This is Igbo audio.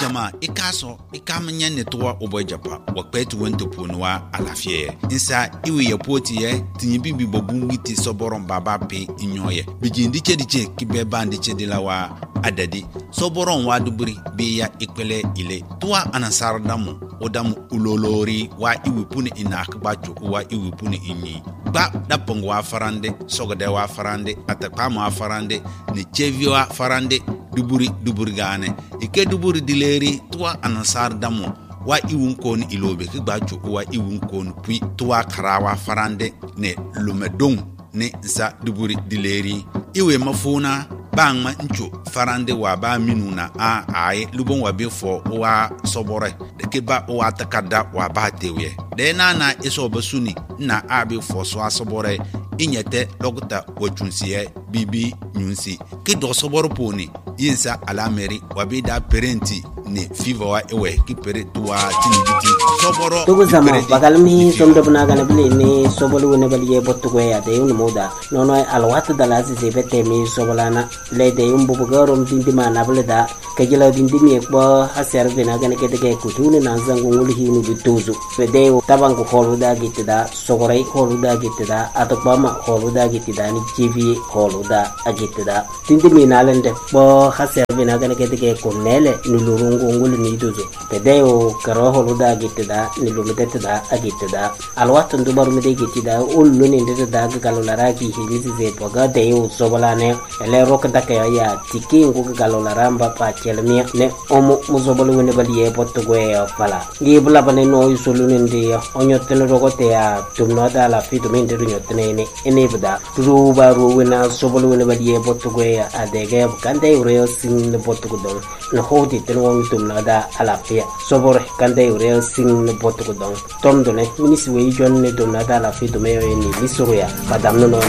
jama ikaso ikamnya netwa obojapa wakpetu wento ponwa alafie insa iwe yapoti ye tinyibi bobungiti soboron baba pe inyoye bijindi chediche kibeba ndiche dilawa adadi soboron wa duburi biya ikwele ile tuwa anasar damu odamu ulolori wa iwipuni inakbacho wa iwipuni inyi ba dapongo wa farande sogode wa farande atakama wa farande ni chevi wa farande duburi gane ike duburi dileri tuwa anasar damu wa iwunkon ilobe kigbacho wa iwunkon pui tuwa karawa farande ne lumedong ne za duburi dileri iwe mafuna bangma ncho farande wa ba minuna ai lubon wa befo wa sobore de ke ba wa takada wa ba tewe de na iso basuni na abi fo so asobore inyete lokuta wachunsiye bibi nyunsi ke do soboro poni yinsa alameri wa bida parenti ne fiva wa ewe ki pere tuwa tinibiti soboro to guzama bagalmi somdo bunaga bile ni sobolu ne baliye botto ya de un moda nono alwat dalazi zebete mi sobolana le de un bubugarom dindima na bulda kejela dindimi ekbo hasar benaga ne kedege kutune na zangu ngul hinu bituzu fede tabangu holuda gitida sogorai holuda gitida atokbama holuda gitida ni jivi holuda agitida dindimi nalende bo hasar benaga ne kedege kunele nulurungu ngul ni duzu fede o karo holuda gitida ni lumedetida agitida alwat ndubar mede gitida ullu ni ndeda galolara ki hibizi ze boga de o sobolane ele rokda ya tiki ngu galolaramba pa chelmia ne omo muzobolu ne baliye botto goya pala ngi bula bane no isolune ndi onyotene rogote ya tumnoda la fitu mende nyotene ne enebda ruba ruwena sobolu ne baliye botto goya adege kande ureo sin ne botto godon no hodi tenwo tumnoda ala pia sobore kande ureo sin ne botto godon tomdo ne minisi we jonne tumnoda la fitu meyo ni misuruya kadamno no